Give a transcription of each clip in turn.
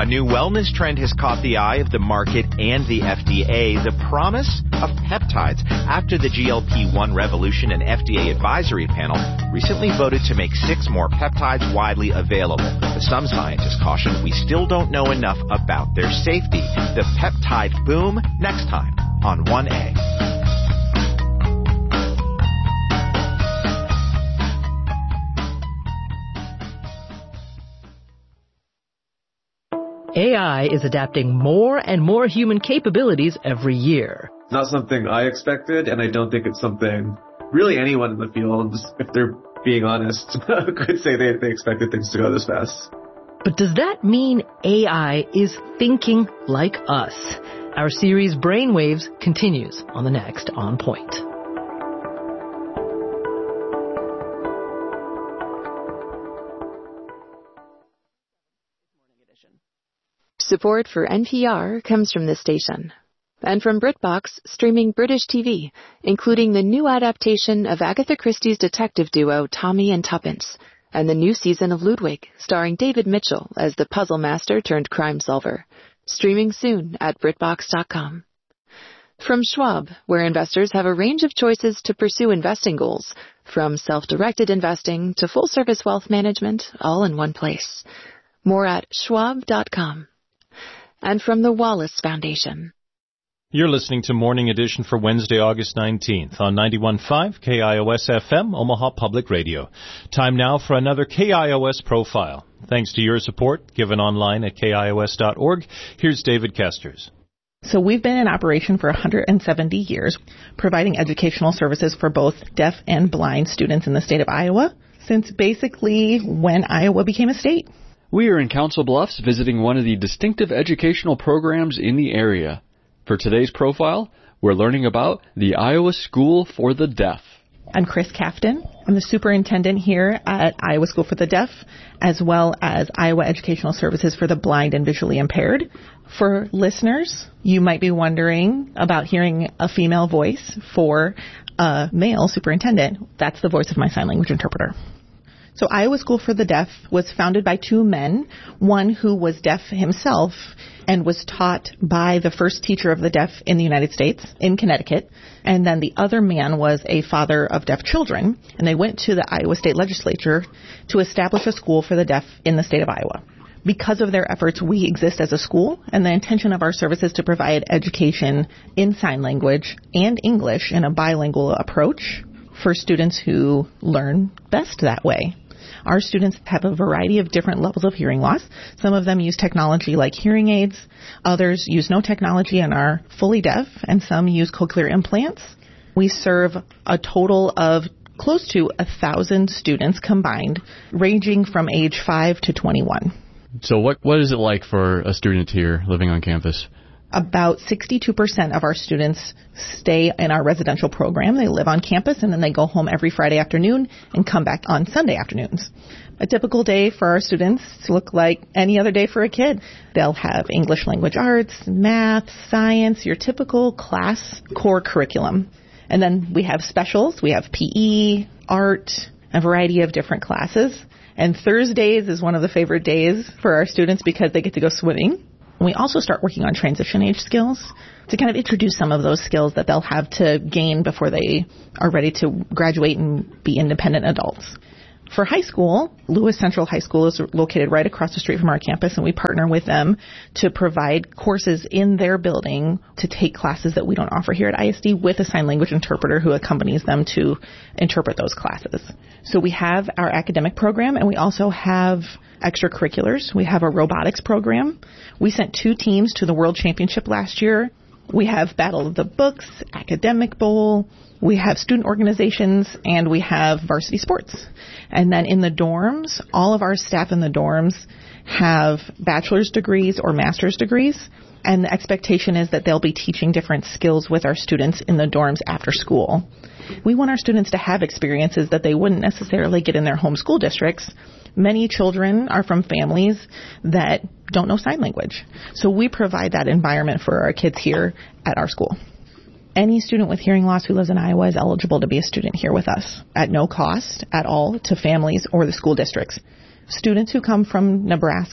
A new wellness trend has caught the eye of the market and the FDA, the promise of peptides, after the GLP-1 revolution. An FDA advisory panel recently voted to make 6 more peptides widely available. But some scientists caution we still don't know enough about their safety. The peptide boom, next time on 1A. AI is adapting more and more human capabilities every year. Not something I expected, and I don't think it's something really anyone in the field, if they're being honest, could say they expected things to go this fast. But does that mean AI is thinking like us? Our series Brainwaves continues on the next On Point. Support for NPR comes from this station. And from BritBox, streaming British TV, including the new adaptation of Agatha Christie's detective duo Tommy and Tuppence, and the new season of Ludwig, starring David Mitchell as the puzzle master turned crime solver. Streaming soon at BritBox.com. From Schwab, where investors have a range of choices to pursue investing goals, from self-directed investing to full-service wealth management, all in one place. More at Schwab.com. And from the Wallace Foundation. You're listening to Morning Edition for Wednesday, August 19th on 91.5 KIOS-FM, Omaha Public Radio. Time now for another KIOS profile. Thanks to your support, given online at KIOS.org, here's David Kesters. So we've been in operation for 170 years, providing educational services for both deaf and blind students in the state of Iowa, since basically when Iowa became a state. We are in Council Bluffs visiting one of the distinctive educational programs in the area. For today's profile, we're learning about the Iowa School for the Deaf. I'm Chris Kafton. I'm the superintendent here at Iowa School for the Deaf, as well as Iowa Educational Services for the Blind and Visually Impaired. For listeners, you might be wondering about hearing a female voice for a male superintendent. That's the voice of my sign language interpreter. So Iowa School for the Deaf was founded by 2 men, one who was deaf himself and was taught by the first teacher of the deaf in the United States in Connecticut. And then the other man was a father of deaf children. And they went to the Iowa State Legislature to establish a school for the deaf in the state of Iowa. Because of their efforts, we exist as a school, and the intention of our service is to provide education in sign language and English in a bilingual approach for students who learn best that way. Our students have a variety of different levels of hearing loss. Some of them use technology like hearing aids. Others use no technology and are fully deaf, and some use cochlear implants. We serve a total of close to 1,000 students combined, ranging from age 5 to 21. So what is it like for a student here living on campus? About 62% of our students stay in our residential program. They live on campus, and then they go home every Friday afternoon and come back on Sunday afternoons. A typical day for our students look like any other day for a kid. They'll have English language arts, math, science, your typical class core curriculum. And then we have specials. We have PE, art, a variety of different classes. And Thursdays is one of the favorite days for our students because they get to go swimming. We also start working on transition age skills to kind of introduce some of those skills that they'll have to gain before they are ready to graduate and be independent adults. For high school, Lewis Central High School is located right across the street from our campus, and we partner with them to provide courses in their building to take classes that we don't offer here at ISD with a sign language interpreter who accompanies them to interpret those classes. So we have our academic program, and we also have extracurriculars. We have a robotics program. We sent 2 teams to the World Championship last year. We have Battle of the Books, Academic Bowl. We have student organizations, and we have varsity sports. And then in the dorms, all of our staff in the dorms have bachelor's degrees or master's degrees. And the expectation is that they'll be teaching different skills with our students in the dorms after school. We want our students to have experiences that they wouldn't necessarily get in their home school districts. Many children are from families that don't know sign language. So we provide that environment for our kids here at our school. Any student with hearing loss who lives in Iowa is eligible to be a student here with us at no cost at all to families or the school districts. Students who come from Nebraska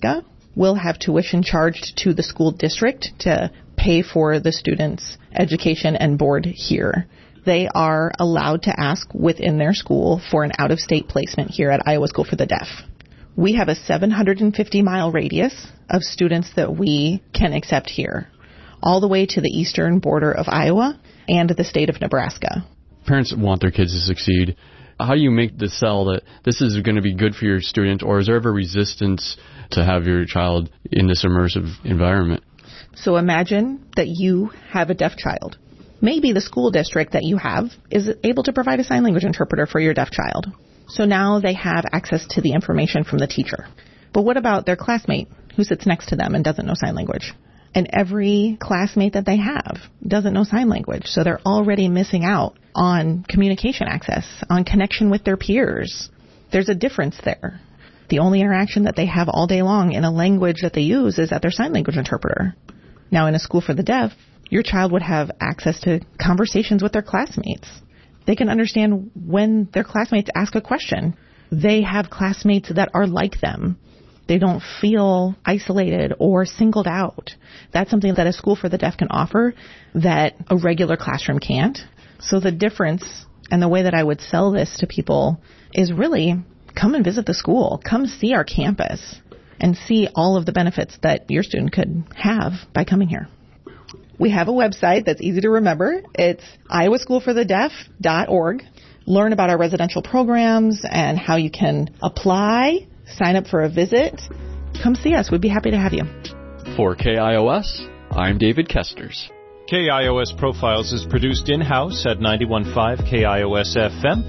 will have tuition charged to the school district to pay for the student's education and board here. They are allowed to ask within their school for an out-of-state placement here at Iowa School for the Deaf. We have a 750-mile radius of students that we can accept here, all the way to the eastern border of Iowa and the state of Nebraska. Parents want their kids to succeed. How do you make the sell that this is going to be good for your student, or is there ever resistance to have your child in this immersive environment? So imagine that you have a deaf child. Maybe the school district that you have is able to provide a sign language interpreter for your deaf child. So now they have access to the information from the teacher. But what about their classmate who sits next to them and doesn't know sign language? And every classmate that they have doesn't know sign language. So they're already missing out on communication access, on connection with their peers. There's a difference there. The only interaction that they have all day long in a language that they use is at their sign language interpreter. Now, in a school for the deaf, your child would have access to conversations with their classmates. They can understand when their classmates ask a question. They have classmates that are like them. They don't feel isolated or singled out. That's something that a school for the deaf can offer that a regular classroom can't. So the difference and the way that I would sell this to people is really come and visit the school. Come see our campus and see all of the benefits that your student could have by coming here. We have a website that's easy to remember. It's iowaschoolforthedeaf.org. Learn about our residential programs and how you can apply, sign up for a visit. Come see us. We'd be happy to have you. For KIOS, I'm David Kesters. KIOS Profiles is produced in-house at 91.5 KIOS FM,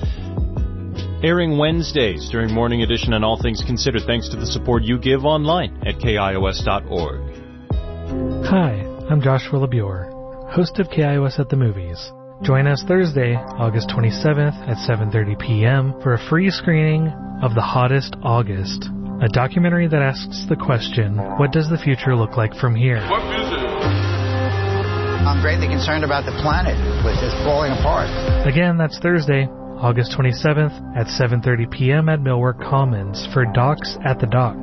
airing Wednesdays during Morning Edition on All Things Considered, thanks to the support you give online at KIOS.org. Hi, I'm Joshua LeBure, host of KIOS at the Movies. Join us Thursday, August 27th at 7:30 p.m. for a free screening of The Hottest August, a documentary that asks the question, what does the future look like from here? What music? I'm greatly concerned about the planet, which is falling apart. Again, that's Thursday, August 27th at 7:30 p.m. at Millwork Commons for Docs at the Dock.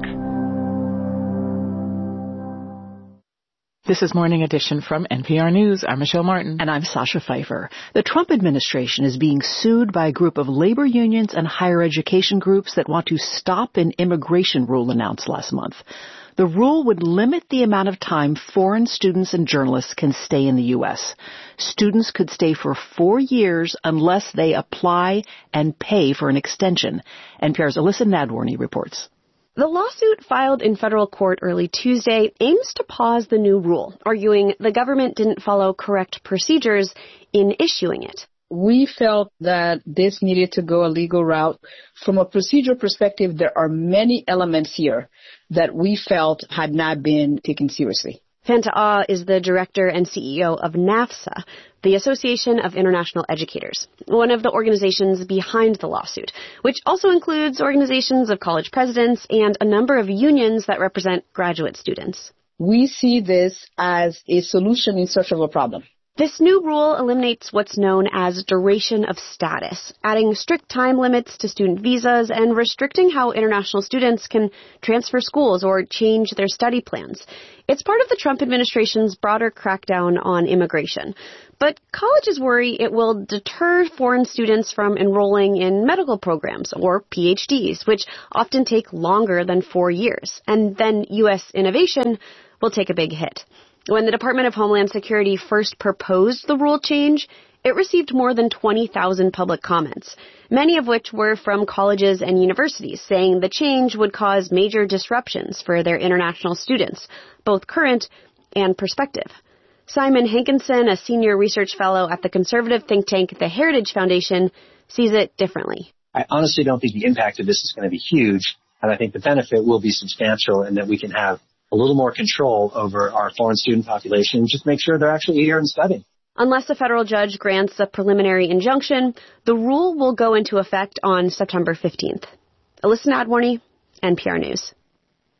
This is Morning Edition from NPR News. I'm Michelle Martin. And I'm Sasha Pfeiffer. The Trump administration is being sued by a group of labor unions and higher education groups that want to stop an immigration rule announced last month. The rule would limit the amount of time foreign students and journalists can stay in the U.S. Students could stay for 4 years unless they apply and pay for an extension. NPR's Alyssa Nadworny reports. The lawsuit filed in federal court early Tuesday aims to pause the new rule, arguing the government didn't follow correct procedures in issuing it. We felt that this needed to go a legal route. From a procedure perspective, there are many elements here that we felt had not been taken seriously. Fanta Ah is the director and CEO of NAFSA, the Association of International Educators, one of the organizations behind the lawsuit, which also includes organizations of college presidents and a number of unions that represent graduate students. We see this as a solution in search of a problem. This new rule eliminates what's known as duration of status, adding strict time limits to student visas and restricting how international students can transfer schools or change their study plans. It's part of the Trump administration's broader crackdown on immigration. But colleges worry it will deter foreign students from enrolling in medical programs or PhDs, which often take longer than 4 years. And then U.S. innovation will take a big hit. When the Department of Homeland Security first proposed the rule change, it received more than 20,000 public comments, many of which were from colleges and universities, saying the change would cause major disruptions for their international students, both current and prospective. Simon Hankinson, a senior research fellow at the conservative think tank The Heritage Foundation, sees it differently. I honestly don't think the impact of this is going to be huge, and I think the benefit will be substantial in that we can have a little more control over our foreign student population, just make sure they're actually here and studying. Unless a federal judge grants a preliminary injunction, the rule will go into effect on September 15th. Alyssa Nadworny, NPR News.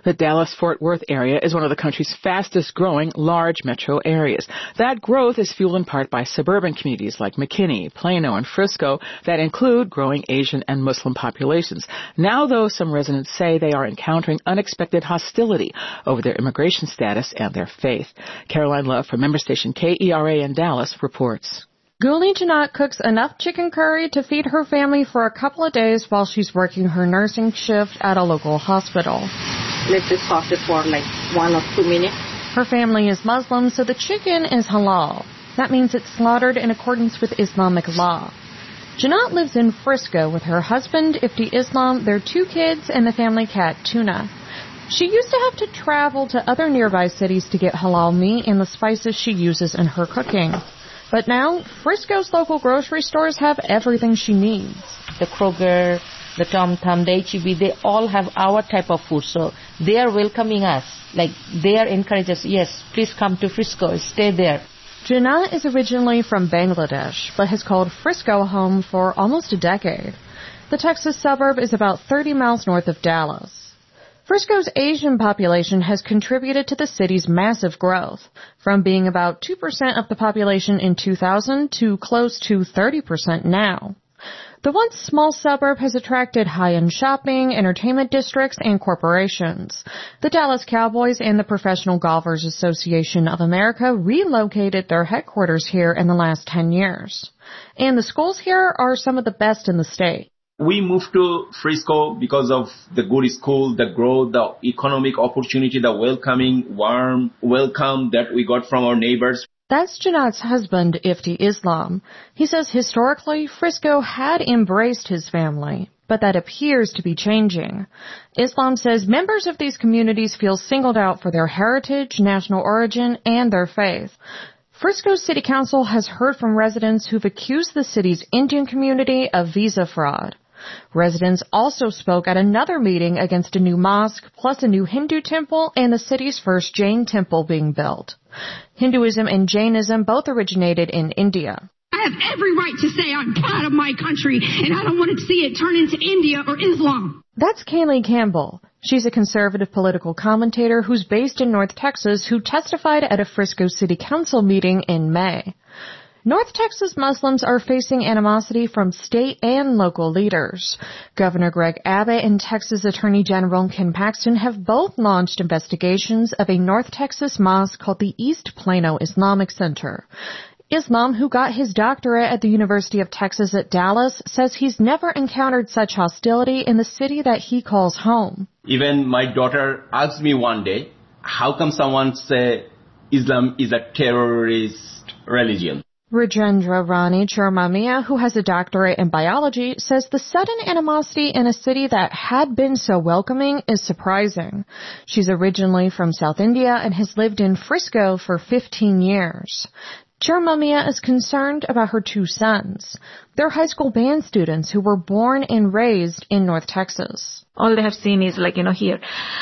The Dallas-Fort Worth area is one of the country's fastest-growing large metro areas. That growth is fueled in part by suburban communities like McKinney, Plano, and Frisco that include growing Asian and Muslim populations. Now, though, some residents say they are encountering unexpected hostility over their immigration status and their faith. Caroline Love from member station KERA in Dallas reports. Guli Janat cooks enough chicken curry to feed her family for a couple of days while she's working her nursing shift at a local hospital. Let it sauce it for like 1 or 2 minutes. Her family is Muslim, so the chicken is halal. That means it's slaughtered in accordance with Islamic law. Janat lives in Frisco with her husband, Ifti Islam, their 2 kids, and the family cat, Tuna. She used to have to travel to other nearby cities to get halal meat and the spices she uses in her cooking. But now, Frisco's local grocery stores have everything she needs. The Kroger, the Tom Thum, the H-E-B, they all have our type of food. So they are welcoming us. Like, they are encouraging us, yes, please come to Frisco, stay there. Janat is originally from Bangladesh, but has called Frisco home for almost a decade. The Texas suburb is about 30 miles north of Dallas. Frisco's Asian population has contributed to the city's massive growth, from being about 2% of the population in 2000 to close to 30% now. The once small suburb has attracted high-end shopping, entertainment districts, and corporations. The Dallas Cowboys and the Professional Golfers Association of America relocated their headquarters here in the last 10 years. And the schools here are some of the best in the state. We moved to Frisco because of the good school, the growth, the economic opportunity, the welcoming, warm welcome that we got from our neighbors. That's Janat's husband, Ifti Islam. He says historically, Frisco had embraced his family, but that appears to be changing. Islam says members of these communities feel singled out for their heritage, national origin, and their faith. Frisco City Council has heard from residents who've accused the city's Indian community of visa fraud. Residents also spoke at another meeting against a new mosque, plus a new Hindu temple and the city's first Jain temple being built. Hinduism and Jainism both originated in India. I have every right to say I'm proud of my country, and I don't want to see it turn into India or Islam. That's Kaylee Campbell. She's a conservative political commentator who's based in North Texas who testified at a Frisco City Council meeting in May. North Texas Muslims are facing animosity from state and local leaders. Governor Greg Abbott and Texas Attorney General Ken Paxton have both launched investigations of a North Texas mosque called the East Plano Islamic Center. Islam, who got his doctorate at the University of Texas at Dallas, says he's never encountered such hostility in the city that he calls home. Even my daughter asked me one day, how come someone say Islam is a terrorist religion? Rajendra Rani Churmamia, who has a doctorate in biology, says the sudden animosity in a city that had been so welcoming is surprising. She's originally from South India and has lived in Frisco for 15 years. Churmamia is concerned about her 2 sons. They're high school band students who were born and raised in North Texas. All they have seen is here.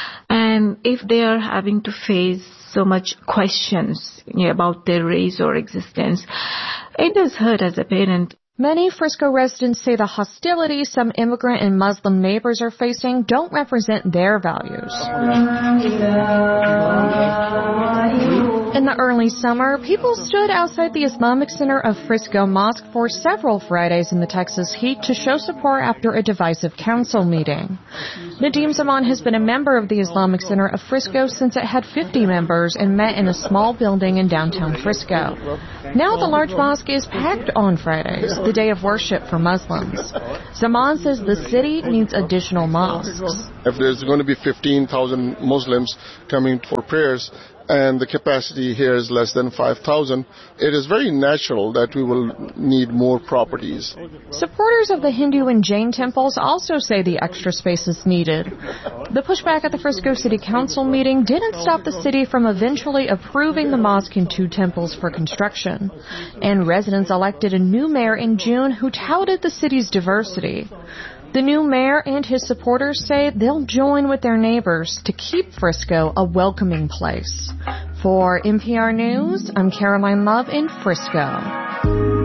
And if they are having to face so much questions about their race or existence, it does hurt as a parent. Many Frisco residents say the hostility some immigrant and Muslim neighbors are facing don't represent their values. In the early summer, people stood outside the Islamic Center of Frisco Mosque for several Fridays in the Texas heat to show support after a divisive council meeting. Nadim Zaman has been a member of the Islamic Center of Frisco since it had 50 members and met in a small building in downtown Frisco. Now the large mosque is packed on Fridays, the day of worship for Muslims. Zaman says the city needs additional mosques. If there's going to be 15,000 Muslims coming for prayers, and the capacity here is less than 5,000, it is very natural that we will need more properties. Supporters of the Hindu and Jain temples also say the extra space is needed. The pushback at the Frisco City Council meeting didn't stop the city from eventually approving the mosque and 2 temples for construction. And residents elected a new mayor in June who touted the city's diversity. The new mayor and his supporters say they'll join with their neighbors to keep Frisco a welcoming place. For NPR News, I'm Caroline Love in Frisco.